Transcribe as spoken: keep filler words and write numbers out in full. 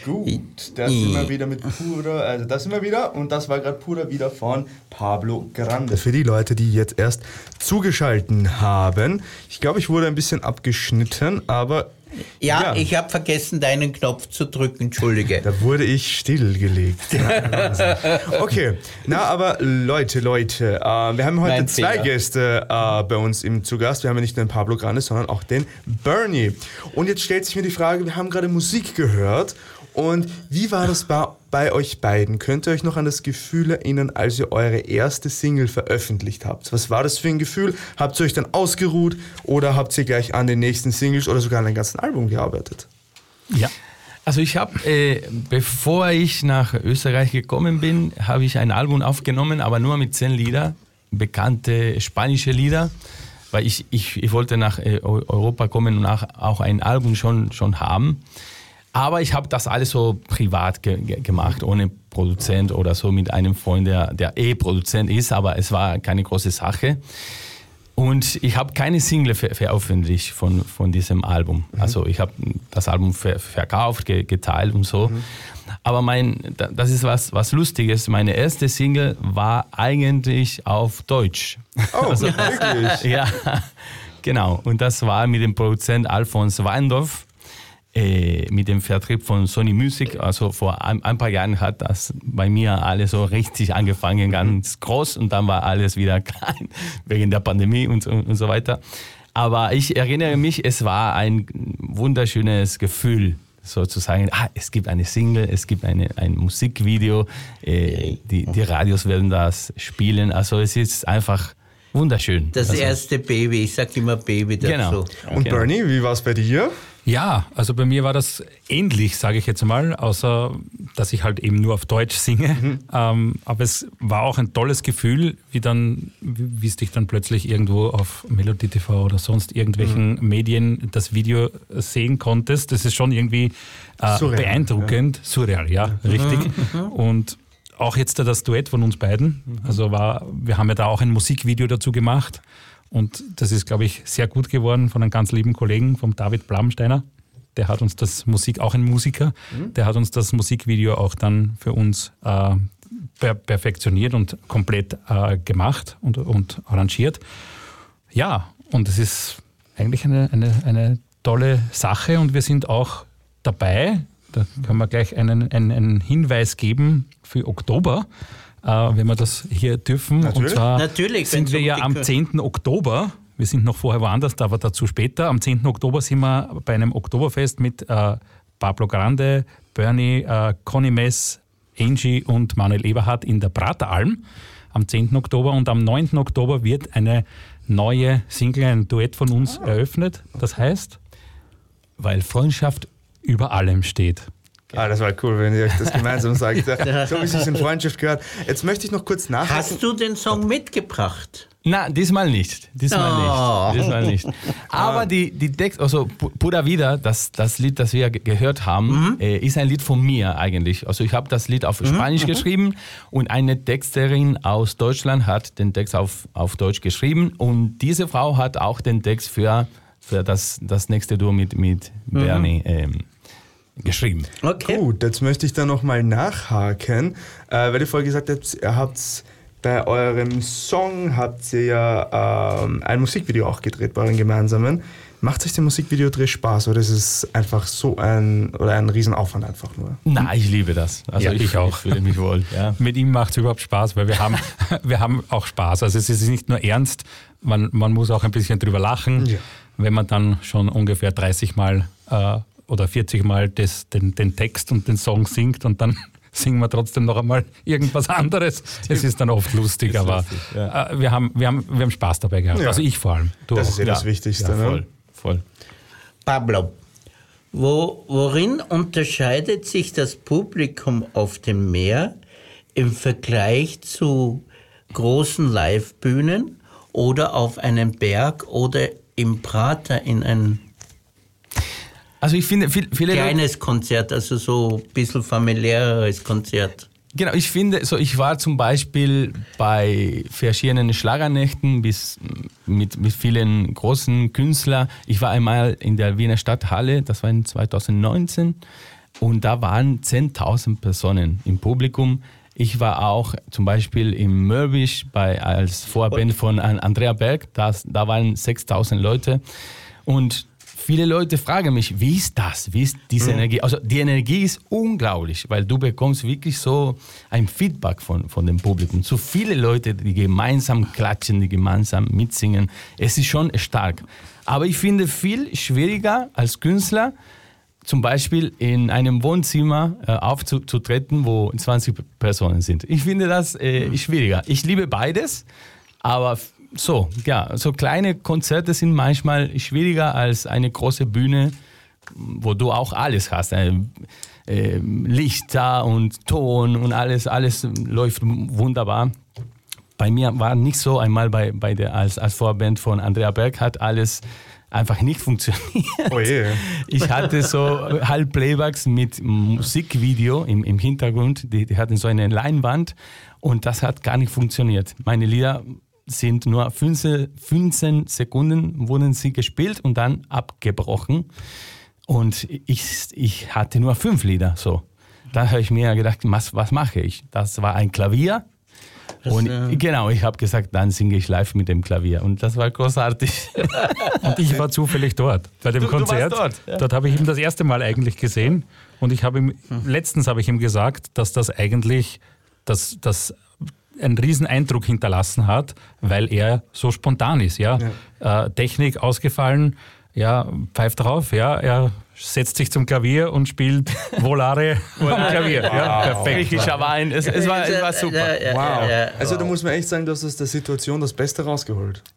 Gut, da sind wir wieder mit Pura, also da sind wir wieder und das war gerade Pura wieder von Pablo Grande. Für die Leute, die jetzt erst zugeschalten haben, ich glaube, ich wurde ein bisschen abgeschnitten, aber... Ja, ja. Ich habe vergessen, deinen Knopf zu drücken, entschuldige. Da wurde ich stillgelegt. Okay, na aber Leute, Leute, äh, wir haben heute Mein zwei Fehler. Gäste äh, bei uns im zu Gast. Wir haben ja nicht nur den Pablo Grande, sondern auch den Bernie. Und jetzt stellt sich mir die Frage, wir haben gerade Musik gehört und wie war das bei, bei euch beiden? Könnt ihr euch noch an das Gefühl erinnern, als ihr eure erste Single veröffentlicht habt? Was war das für ein Gefühl? Habt ihr euch dann ausgeruht oder habt ihr gleich an den nächsten Singles oder sogar an einem ganzen Album gearbeitet? Ja, also ich habe, äh, bevor ich nach Österreich gekommen bin, habe ich ein Album aufgenommen, aber nur mit zehn Lieder, bekannte spanische Lieder, weil ich, ich, ich wollte nach äh, Europa kommen und auch, auch ein Album schon, schon haben. Aber ich habe das alles so privat ge- ge- gemacht, ohne Produzent oder so, mit einem Freund, der, der eh Produzent ist, aber es war keine große Sache. Und ich habe keine Single ver- veröffentlicht von, von diesem Album. Mhm. Also ich habe das Album ver- verkauft, ge- geteilt und so. Mhm. Aber mein, das ist was, was Lustiges. Meine erste Single war eigentlich auf Deutsch. Oh, also, wirklich? Ja, genau. Und das war mit dem Produzent Alfons Weindorf. Äh, mit dem Vertrieb von Sony Music, also vor ein, ein paar Jahren hat das bei mir alles so richtig angefangen, ganz groß und dann war alles wieder klein, wegen der Pandemie und, und, und so weiter. Aber ich erinnere mich, es war ein wunderschönes Gefühl, sozusagen, ah, es gibt eine Single, es gibt eine, ein Musikvideo, äh, die, die Radios werden das spielen, also es ist einfach wunderschön. Das also, erste Baby, ich sag immer Baby dazu. Genau. Und genau. Bernie, wie war es bei dir? Ja, also bei mir war das ähnlich, sage ich jetzt mal, außer dass ich halt eben nur auf Deutsch singe. Mhm. Ähm, aber es war auch ein tolles Gefühl, wie dann, wie es dich dann plötzlich irgendwo auf Melody T V oder sonst irgendwelchen mhm. Medien das Video sehen konntest. Das ist schon irgendwie äh, surreal, beeindruckend. Ja. Surreal, ja, mhm. richtig. Mhm. Und auch jetzt das Duett von uns beiden. Mhm. Also war, wir haben ja da auch ein Musikvideo dazu gemacht. Und das ist, glaube ich, sehr gut geworden von einem ganz lieben Kollegen, vom David Blamsteiner. Der hat uns das Musik, auch ein Musiker, mhm. der hat uns das Musikvideo auch dann für uns äh, per- perfektioniert und komplett äh, gemacht und, und arrangiert. Ja, und es ist eigentlich eine, eine, eine tolle Sache und wir sind auch dabei, da können wir gleich einen, einen, einen Hinweis geben für Oktober, Uh, wenn wir das hier dürfen. Natürlich. Und zwar Natürlich, sind wir ja am zehnten Oktober, wir sind noch vorher woanders, aber dazu später, am zehnten Oktober sind wir bei einem Oktoberfest mit uh, Pablo Grande, Bernie, uh, Conny Mess, Angie und Manuel Eberhardt in der Prateralm am zehnten Oktober und am neunten Oktober wird eine neue Single, ein Duett von uns ah. eröffnet. Das heißt, weil Freundschaft über allem steht. Ah, das war cool, wenn ihr euch das gemeinsam sagt. So wie es sich in Freundschaft gehört. Jetzt möchte ich noch kurz nachhaken. Hast du den Song mitgebracht? Na, diesmal nicht. Diesmal oh. nicht. Diesmal nicht. Aber die, die Text, also Pura Vida, das, das Lied, das wir gehört haben, mhm. äh, ist ein Lied von mir eigentlich. Also ich habe das Lied auf Spanisch mhm. geschrieben und eine Texterin aus Deutschland hat den Text auf, auf Deutsch geschrieben und diese Frau hat auch den Text für, für das, das nächste Duo mit, mit mhm. Bernie ähm, geschrieben. Okay. Gut, jetzt möchte ich da nochmal nachhaken, äh, weil ihr vorher gesagt habt, ihr habt bei eurem Song habt ihr ja ähm, ein Musikvideo auch gedreht bei euren gemeinsamen. Macht euch der Musikvideodreh Spaß oder ist es einfach so ein oder ein Riesenaufwand einfach nur? Na, ich liebe das. Also ja, ich, ich auch. Ich fühle mich wohl. Ja. Mit ihm macht es überhaupt Spaß, weil wir haben, wir haben auch Spaß. Also es ist nicht nur ernst, man, man muss auch ein bisschen drüber lachen, ja. wenn man dann schon ungefähr dreißig Mal äh, oder vierzig Mal das, den, den Text und den Song singt und dann singen wir trotzdem noch einmal irgendwas anderes. Es ist dann oft lustig, ist aber lustig, ja. äh, wir, haben, wir, haben, wir haben Spaß dabei gehabt. Ja. Also ich vor allem. Du das auch. Ist ja das Wichtigste. Ja, voll, ne? voll. Pablo, wo, worin unterscheidet sich das Publikum auf dem Meer im Vergleich zu großen Livebühnen oder auf einem Berg oder im Prater in einem Also ich finde, viele, viele kleines Leute, Konzert, also so ein bisschen familiäres Konzert. Genau, ich finde, so ich war zum Beispiel bei verschiedenen Schlagernächten bis mit, mit vielen großen Künstlern. Ich war einmal in der Wiener Stadthalle, das war in zwanzig neunzehn. und da waren zehntausend Personen im Publikum. Ich war auch zum Beispiel im Mürbisch bei, als Vorband von Andrea Berg, das, da waren sechstausend Leute und viele Leute fragen mich, wie ist das, wie ist diese mhm. Energie? Also die Energie ist unglaublich, weil du bekommst wirklich so ein Feedback von, von dem Publikum. So viele Leute, die gemeinsam klatschen, die gemeinsam mitsingen, es ist schon stark. Aber ich finde viel schwieriger als Künstler, zum Beispiel in einem Wohnzimmer äh, aufzutreten, wo zwanzig Personen sind. Ich finde das äh, schwieriger. Ich liebe beides, aber so, ja, so kleine Konzerte sind manchmal schwieriger als eine große Bühne, wo du auch alles hast. Äh, äh, Lichter und Ton und alles, alles läuft wunderbar. Bei mir war nicht so, einmal bei, bei der, als, als Vorband von Andrea Berg hat alles einfach nicht funktioniert. Oh je. Ich hatte so Halbplaybacks mit Musikvideo im, im Hintergrund, die, die hatten so eine Leinwand und das hat gar nicht funktioniert. Meine Lieder sind nur fünfzehn Sekunden wurden sie gespielt und dann abgebrochen und ich, ich hatte nur fünf Lieder. So. Da habe ich mir gedacht, was, was mache ich? Das war ein Klavier. Und äh genau, ich habe gesagt, dann singe ich live mit dem Klavier. Und das war großartig. Und ich war zufällig dort, bei dem du, Konzert. Du warst dort, ja. Dort habe ich ihn das erste Mal eigentlich gesehen. Und ich habe ihm, letztens habe ich ihm gesagt, dass das eigentlich das, das einen riesen Eindruck hinterlassen hat, weil er so spontan ist. Ja? Ja. Äh, Technik ausgefallen, ja, pfeift drauf, ja, er setzt sich zum Klavier und spielt Volare am Klavier. Wow. Ja, perfekt. Griechischer Wein, es, es, war, es war super. Wow. Also da muss man echt sagen, du hast aus der Situation das Beste rausgeholt.